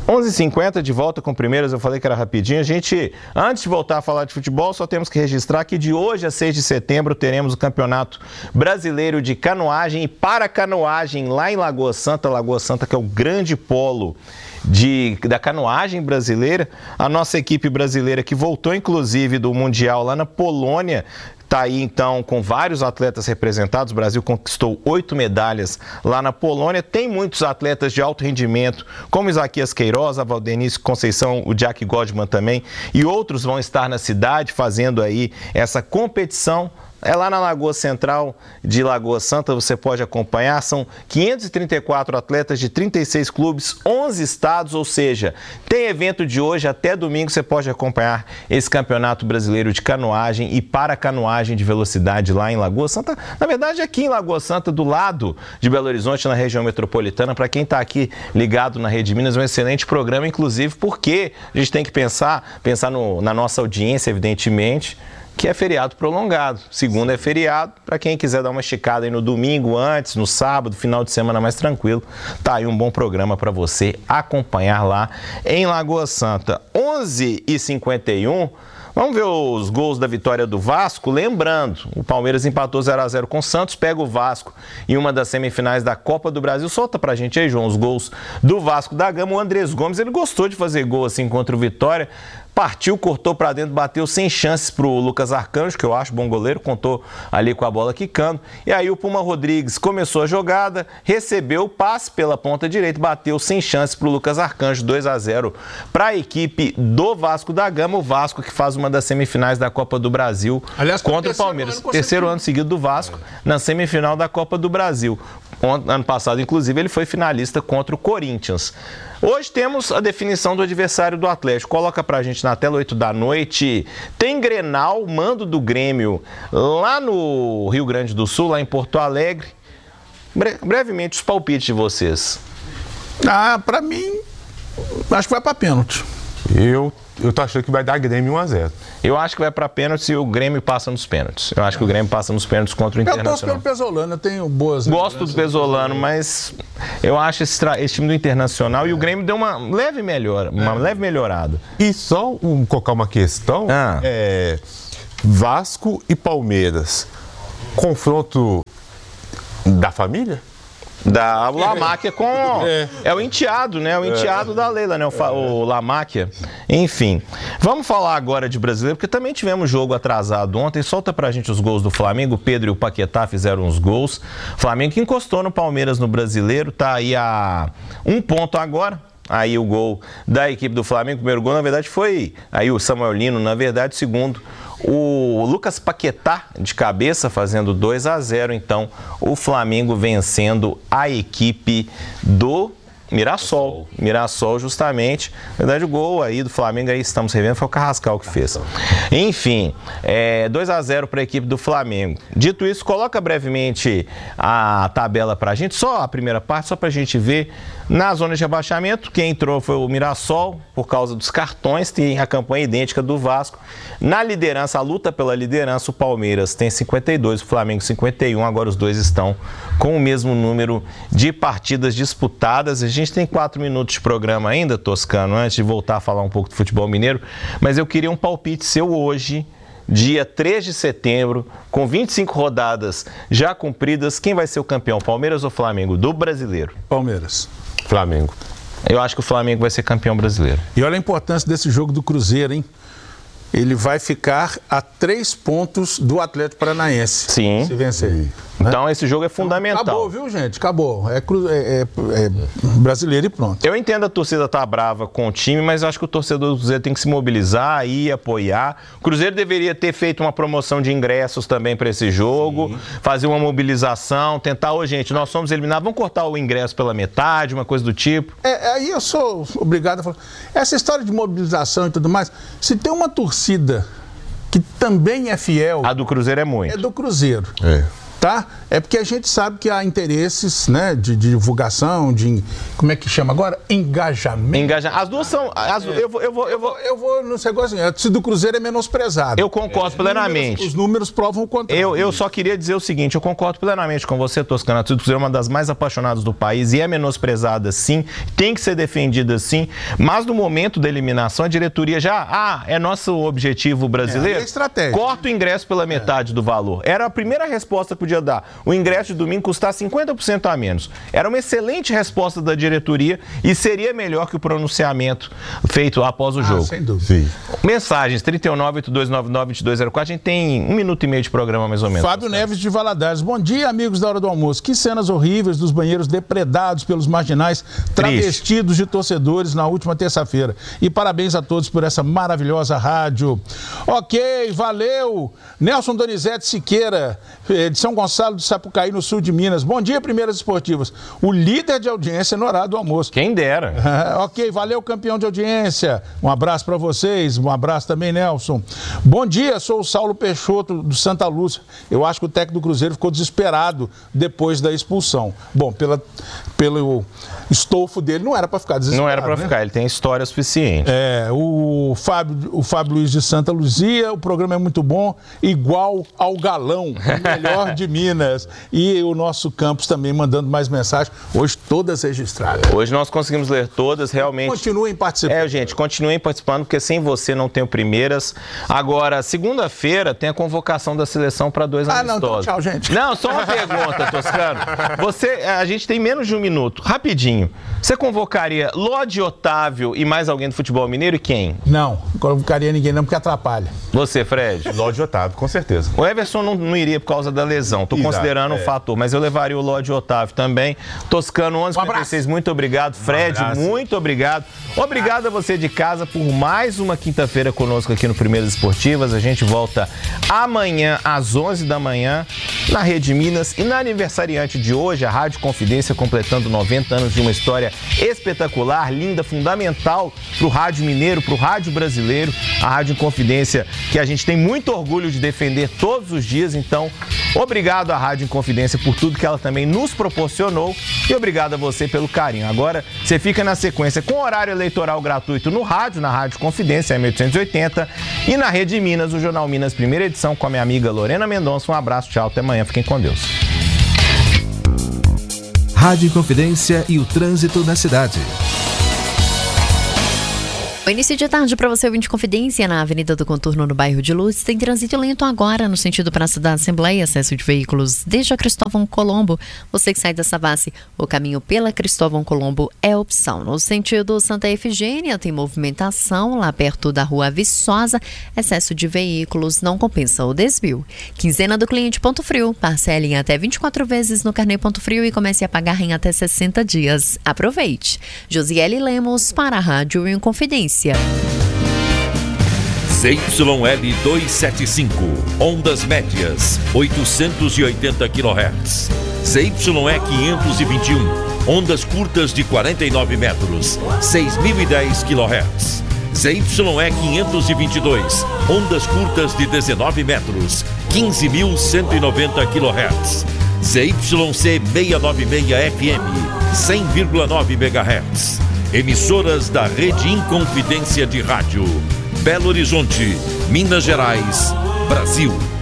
11h50, de volta com Primeiras, eu falei que era rapidinho. A gente, antes de voltar a falar de futebol, só temos que registrar que de hoje a 6 de setembro teremos o Campeonato Brasileiro de Canoagem e Paracanoagem lá em Lagoa Santa. Lagoa Santa, que é o grande polo da canoagem brasileira. A nossa equipe brasileira, que voltou inclusive do Mundial lá na Polônia, está aí, então, com vários atletas representados. O Brasil conquistou 8 medalhas lá na Polônia. Tem muitos atletas de alto rendimento, como Isaquias Queiroz, a Valdenice Conceição, o Jack Godman também. E outros vão estar na cidade fazendo aí essa competição. É lá na Lagoa Central de Lagoa Santa, você pode acompanhar. São 534 atletas de 36 clubes, 11 estados, ou seja, tem evento de hoje até domingo. Você pode acompanhar esse Campeonato Brasileiro de Canoagem e Paracanoagem de Velocidade lá em Lagoa Santa. Na verdade, aqui em Lagoa Santa, do lado de Belo Horizonte, na região metropolitana. Para quem está aqui ligado na Rede Minas, é um excelente programa, inclusive porque a gente tem que pensar na nossa audiência, evidentemente, que é feriado prolongado. Segunda é feriado, para quem quiser dar uma esticada aí no domingo antes, no sábado, final de semana mais tranquilo, tá aí um bom programa para você acompanhar lá em Lagoa Santa. 11h51, vamos ver os gols da vitória do Vasco. Lembrando, o Palmeiras empatou 0x0 com o Santos, pega o Vasco em uma das semifinais da Copa do Brasil. Solta pra gente aí, João, os gols do Vasco da Gama. O Andrés Gomes, ele gostou de fazer gol assim contra o Vitória. Partiu, cortou para dentro, bateu sem chances para o Lucas Arcanjo, que eu acho bom goleiro, contou ali com a bola quicando. E aí o Puma Rodrigues começou a jogada, recebeu o passe pela ponta direita, bateu sem chances para o Lucas Arcanjo, 2x0 para a equipe do Vasco da Gama. O Vasco que faz uma das semifinais da Copa do Brasil, aliás, contra o Palmeiras. Terceiro ano seguido do Vasco na semifinal da Copa do Brasil. Ano passado, inclusive, ele foi finalista contra o Corinthians. Hoje temos a definição do adversário do Atlético. Coloca pra gente na tela, 8 da noite. Tem Grenal, mando do Grêmio, lá no Rio Grande do Sul, lá em Porto Alegre. Brevemente, os palpites de vocês. Pra mim, acho que vai pra pênalti. Eu tô achando que vai dar Grêmio 1x0. Eu acho que vai para pênalti e o Grêmio passa nos pênaltis. Eu acho que o Grêmio passa nos pênaltis contra o Internacional. Eu torço pelo Pesolano, eu tenho boas... Gosto do Pesolano, mas eu acho esse time do Internacional e o Grêmio deu uma leve melhorada. E só colocar uma questão, Vasco e Palmeiras, confronto da família? O Lamáquia com... É o enteado, né? O enteado da Leila, né? O Lamáquia. Enfim. Vamos falar agora de brasileiro, porque também tivemos jogo atrasado ontem. Solta pra gente os gols do Flamengo. O Pedro e o Paquetá fizeram uns gols. Flamengo que encostou no Palmeiras no brasileiro. Tá aí a 1 ponto agora. Aí o gol da equipe do Flamengo. O primeiro gol, na verdade, foi aí o Samuel Lino. Na verdade, o segundo... O Lucas Paquetá de cabeça fazendo 2x0, então o Flamengo vencendo a equipe do Mirassol. Mirassol, justamente. Na verdade, o gol aí do Flamengo, aí estamos revendo, foi o Carrascal que fez. Enfim, 2x0 para a equipe do Flamengo. Dito isso, coloca brevemente a tabela para a gente, só a primeira parte, só para a gente ver. Na zona de rebaixamento, quem entrou foi o Mirassol, por causa dos cartões, tem a campanha idêntica do Vasco. Na liderança, a luta pela liderança, o Palmeiras tem 52, o Flamengo 51, agora os dois estão com o mesmo número de partidas disputadas. A gente tem 4 minutos de programa ainda, Toscano, antes de voltar a falar um pouco do futebol mineiro, mas eu queria um palpite seu hoje, dia 3 de setembro, com 25 rodadas já cumpridas. Quem vai ser o campeão, Palmeiras ou Flamengo, do brasileiro? Palmeiras. Flamengo. Eu acho que o Flamengo vai ser campeão brasileiro. E olha a importância desse jogo do Cruzeiro, hein? Ele vai ficar a 3 pontos do Atlético Paranaense. Sim. Se vencer. Então esse jogo é fundamental. Acabou, viu, gente? Acabou. É brasileiro e pronto. Eu entendo a torcida tá brava com o time, mas eu acho que o torcedor do Cruzeiro tem que se mobilizar e apoiar. O Cruzeiro deveria ter feito uma promoção de ingressos também para esse jogo, fazer uma mobilização, tentar, gente, nós somos eliminados, vamos cortar o ingresso pela metade, uma coisa do tipo. Aí eu sou obrigado a falar. Essa história de mobilização e tudo mais, se tem uma torcida que também é fiel... A do Cruzeiro é muito. É do Cruzeiro. tá? É porque a gente sabe que há interesses, né, de divulgação, de, como é que chama agora? Engajamento. As duas são... Eu vou no negócio assim, a torcida do Cruzeiro é menosprezada. Eu concordo plenamente. Os números provam o contrário. Eu só queria dizer o seguinte, eu concordo plenamente com você, Toscano. A torcida do Cruzeiro é uma das mais apaixonadas do país e é menosprezada sim, tem que ser defendida sim, mas no momento da eliminação a diretoria já, é nosso objetivo brasileiro, é estratégia. Corta o ingresso pela metade do valor. Era a primeira resposta que podia dar. O ingresso de domingo custar 50% a menos. Era uma excelente resposta da diretoria e seria melhor que o pronunciamento feito após o jogo. Sem dúvida. Sim. Mensagens, 3982992204. A gente tem 1 minuto e meio de programa, mais ou menos. Fábio Neves de Valadares. Bom dia, amigos da Hora do Almoço. Que cenas horríveis dos banheiros depredados pelos marginais travestidos de torcedores na última terça-feira. E parabéns a todos por essa maravilhosa rádio. Ok, valeu. Nelson Donizete Siqueira, de São Gonçalo do Sapucaí, no sul de Minas. Bom dia, Primeiras Esportivas. O líder de audiência no horário do almoço. Quem dera. Ok, valeu, campeão de audiência. Um abraço para vocês, um abraço também, Nelson. Bom dia, sou o Saulo Peixoto, do Santa Lúcia. Eu acho que o técnico do Cruzeiro ficou desesperado depois da expulsão. Bom, pelo estofo dele, não era para ficar desesperado. Não era para ficar, ele tem história suficiente. O Fábio Luiz de Santa Luzia, o programa é muito bom, igual ao Galão, o melhor de Minas. E o nosso Campos também mandando mais mensagens, hoje todas registradas. Hoje nós conseguimos ler todas, realmente. Continuem participando. Gente, continuem participando, porque sem você não tenho Primeiras. Agora, segunda-feira tem a convocação da seleção para 2 amistosos. Não, então tchau, gente. Não, só uma pergunta, Toscano. A gente tem menos de 1 minuto. Rapidinho. Você convocaria Lodi, Otávio e mais alguém do futebol mineiro e quem? Não convocaria ninguém não, porque atrapalha. Você, Fred? Lodi Otávio, com certeza. O Everson não iria por causa da lesão. Estou considerando um fator, mas eu levaria o Lodi Otávio também. Toscano 1156, muito obrigado. Fred, muito obrigado. Obrigado a você de casa por mais uma quinta-feira conosco aqui no Primeiras Esportivas. A gente volta amanhã às 11 da manhã na Rede Minas e na aniversariante de hoje, a Rádio Confidência completando 90 anos de uma história espetacular, linda, fundamental para o rádio mineiro, para o rádio brasileiro, a Rádio Confidência, que a gente tem muito orgulho de defender todos os dias. Então, obrigado à Rádio Confidência por tudo que ela também nos proporcionou e obrigado a você pelo carinho. Agora, você fica na sequência com horário eleitoral gratuito no rádio, na Rádio Confidência, M880, e na Rede Minas, o Jornal Minas, primeira edição, com a minha amiga Lorena Mendonça. Um abraço, tchau, até amanhã, fiquem com Deus. Rádio Confidência e o trânsito na cidade. O início de tarde para você, ouvinte Confidência, na Avenida do Contorno, no bairro de Luz. Tem trânsito lento agora no sentido Praça da Assembleia, acesso de veículos desde a Cristóvão Colombo. Você que sai da Savassi, o caminho pela Cristóvão Colombo é opção. No sentido Santa Efigênia, tem movimentação lá perto da Rua Viçosa. Excesso de veículos não compensa o desvio. Quinzena do cliente Ponto Frio. Parcele em até 24 vezes no carnê Ponto Frio e comece a pagar em até 60 dias. Aproveite. Josiele Lemos para a Rádio em Confidência. ZYL 275, ondas médias, 880 kHz. ZYE 521, ondas curtas de 49 metros, 6.010 kHz. ZYE 522, ondas curtas de 19 metros, 15.190 kHz. ZYC 696 FM, 100,9 MHz. Emissoras da Rede Inconfidência de Rádio. Belo Horizonte, Minas Gerais, Brasil.